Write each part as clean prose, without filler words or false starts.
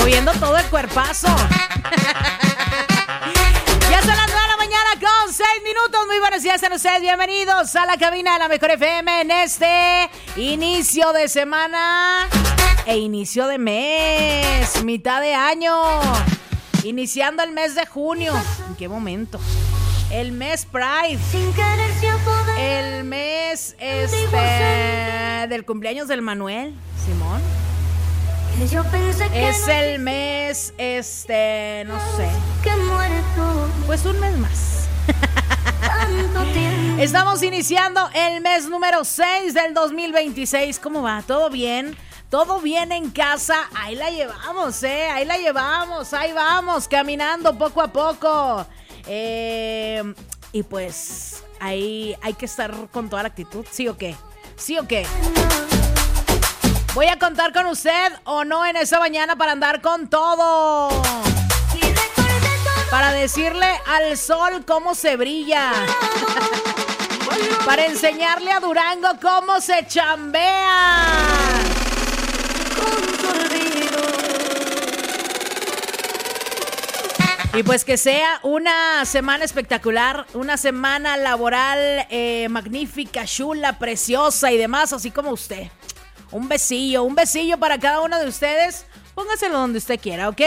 moviendo todo el cuerpazo. Ya son las 9 de la mañana con 6 minutos. Muy buenos días a ustedes. Bienvenidos a la cabina de la Mejor FM en este inicio de semana e inicio de mes, mitad de año, iniciando el mes de junio. ¿En qué momento? El mes Pride, el mes del cumpleaños del Manuel Simón. Es el mes, no sé, pues un mes más. Estamos iniciando el mes número 6 del 2026. ¿Cómo va? ¿Todo bien? ¿Todo bien en casa? Ahí la llevamos, ahí la llevamos, ahí vamos, caminando poco a poco. Y pues ahí hay que estar con toda la actitud, ¿sí o qué? ¿Sí o qué? ¿Voy a contar con usted o no en esa mañana para andar con todo? Para decirle al sol cómo se brilla. Para enseñarle a Durango cómo se chambea. Y pues que sea una semana espectacular, una semana laboral magnífica, chula, preciosa y demás, así como usted. Un besillo para cada uno de ustedes. Póngaselo donde usted quiera, ¿ok?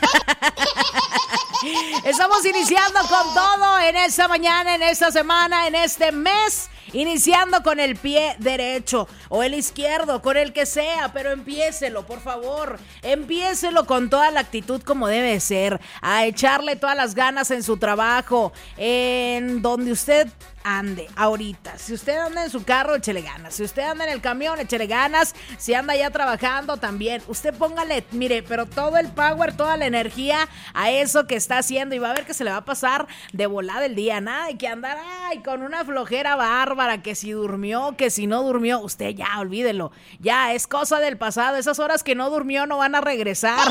Estamos iniciando con todo en esta mañana, en esta semana, en este mes. Iniciando con el pie derecho o el izquierdo, con el que sea, pero empiécelo, por favor. Empiécelo con toda la actitud como debe ser, a echarle todas las ganas en su trabajo, en donde usted ande ahorita. Si usted anda en su carro, échele ganas. Si usted anda en el camión, échele ganas. Si anda ya trabajando, también. Usted póngale, mire, pero todo el power, toda la energía a eso que está haciendo y va a ver que se le va a pasar de volada el día. Nada de que andar con una flojera bárbara, que si durmió, que si no durmió. Usted ya, olvídelo. Ya, es cosa del pasado. Esas horas que no durmió no van a regresar.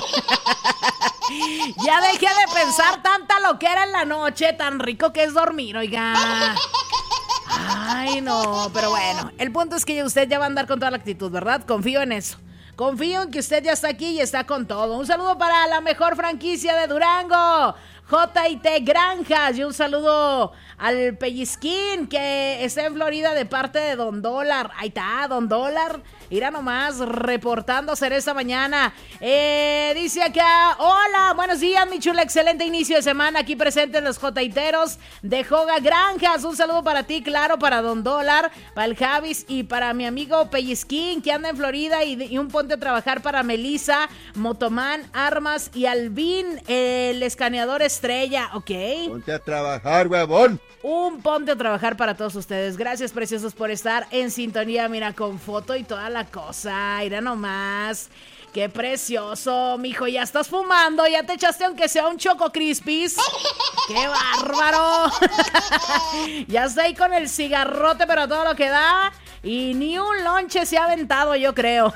Ya deje de pensar tanta loquera en la noche. Tan rico que es dormir, oiga. Ay, no, pero bueno, el punto es que usted ya va a andar con toda la actitud, ¿verdad? Confío en eso. Confío en que usted ya está aquí y está con todo. Un saludo para la mejor franquicia de Durango, J&T Granjas, y un saludo al Pellizquín que está en Florida de parte de Don Dólar. Ahí está, Don Dólar. Irá nomás reportándose esta mañana. Dice acá, hola, buenos días, mi chula, excelente inicio de semana. Aquí presentes los J&Teros de Joga Granjas. Un saludo para ti, claro, para Don Dólar, para el Javis y para mi amigo Pellizquín que anda en Florida, y un ponte a trabajar para Melissa, Motomán, Armas y Alvin, el escaneador estrella, ¿ok? Ponte a trabajar, huevón. Un ponte a trabajar para todos ustedes. Gracias, preciosos, por estar en sintonía. Mira, con foto y toda la cosa. Mira nomás. Qué precioso, mijo. Ya estás fumando. Ya te echaste aunque sea un Choco Crispies. ¡Qué bárbaro! Ya está ahí con el cigarrote, pero todo lo que da. Y ni un lonche se ha aventado, yo creo.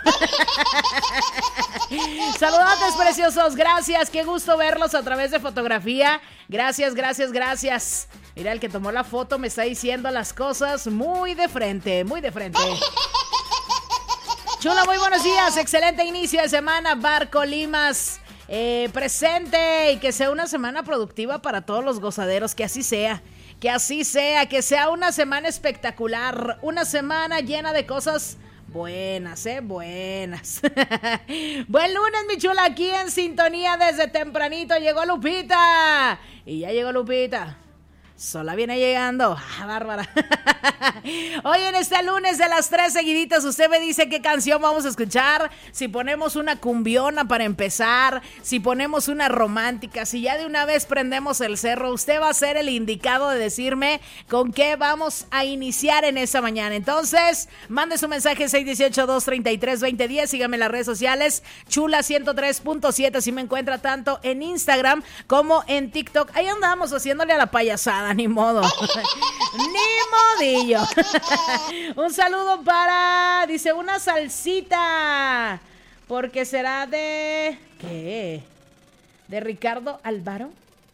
Saludotes, preciosos. Gracias. Qué gusto verlos a través de fotografía. Gracias, gracias, gracias. Mira, el que tomó la foto me está diciendo las cosas muy de frente, muy de frente. Chula, muy buenos días. Excelente inicio de semana. Barco Limas presente, y que sea una semana productiva para todos los gozaderos. Que así sea. Que así sea. Que sea una semana espectacular. Una semana llena de cosas buenas, buenas. Buen lunes, mi chula, aquí en sintonía desde tempranito. Llegó Lupita. Y ya llegó Lupita. Sola viene llegando. ¡Ah, bárbara! Hoy en este lunes de las 3 seguiditas, usted me dice qué canción vamos a escuchar. Si ponemos una cumbiona para empezar, si ponemos una romántica, si ya de una vez prendemos el cerro, usted va a ser el indicado de decirme con qué vamos a iniciar en esta mañana. Entonces, mande su mensaje 618-233-2010. Sígame en las redes sociales, Chula103.7. Si me encuentra tanto en Instagram como en TikTok. Ahí andamos haciéndole a la payasada. Ni modo. Ni modillo. Un saludo para, dice, una salsita. Porque será de... ¿qué? ¿De Ricardo Alvaro?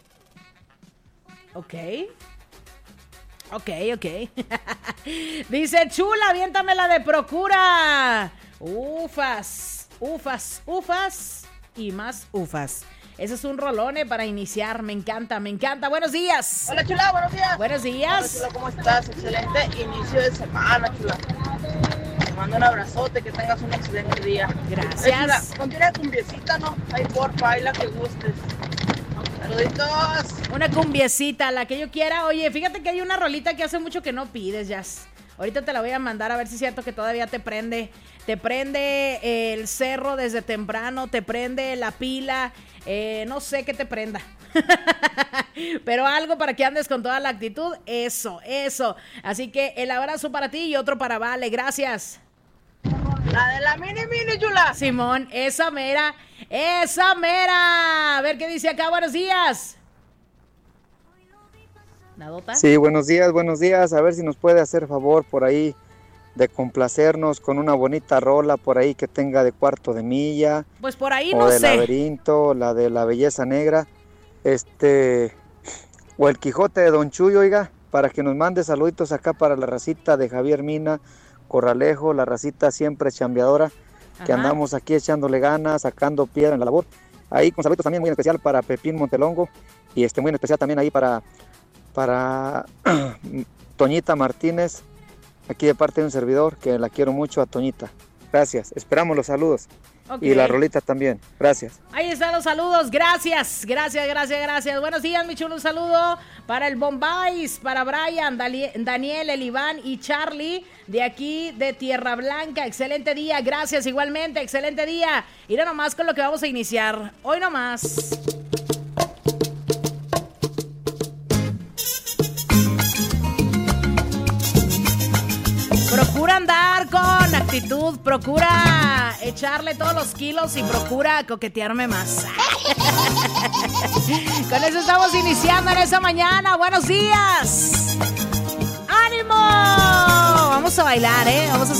Ok. Dice, chula, aviéntamela de Procura. Ufas. y más ufas. Ese es un rolone para iniciar, me encanta, me encanta. Buenos días. Hola, chula, buenos días. Buenos días. Hola, chula, ¿cómo estás? Excelente inicio de semana, chula. Te mando un abrazote, que tengas un excelente día. Gracias. Chula, contiene cumbiecita, ¿no? Ahí porfa, ahí la que gustes. Saluditos. Una cumbiecita, la que yo quiera. Oye, fíjate que hay una rolita que hace mucho que no pides, Jazz. Ahorita te la voy a mandar a ver si es cierto que todavía te prende. Te prende el cerro desde temprano, te prende la pila. No sé qué te prenda. Pero algo para que andes con toda la actitud. Eso. Así que el abrazo para ti y otro para Vale. Gracias. La de la mini, chula. Simón, esa mera. A ver qué dice acá. Buenos días. ¿Nadota? Sí, buenos días. A ver si nos puede hacer favor por ahí de complacernos con una bonita rola por ahí que tenga de Cuarto de Milla. Pues por ahí o no de sé. Laberinto, la de La Belleza Negra, o El Quijote de Don Chuy, oiga, para que nos mande saluditos acá para la racita de Javier Mina, Corralejo, la racita siempre chambeadora, que Ajá. andamos aquí echándole ganas, sacando piedra en la labor. Ahí con saluditos también muy en especial para Pepín Montelongo y muy en especial también ahí para Toñita Martínez, aquí de parte de un servidor, que la quiero mucho a Toñita. Gracias, esperamos los saludos. Okay. Y la rolita también, gracias. Ahí están los saludos, gracias. Buenos días, mi chulo, un saludo para el Bombais, para Brian, Daniel, el Iván y Charlie, de aquí de Tierra Blanca. Excelente día, gracias igualmente, excelente día. Mira nomás con lo que vamos a iniciar, hoy nomás. Procura andar con actitud, procura echarle todos los kilos y procura coquetearme más. Con eso estamos iniciando en esta mañana. Buenos días. ¡Ánimo! Vamos a bailar, ¿eh? Vamos a